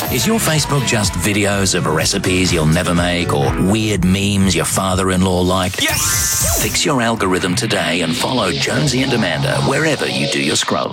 Is your Facebook just videos of recipes you'll never make or weird memes your father-in-law like? Yes! Fix your algorithm today and follow Jonesy and Amanda wherever you do your scrolling.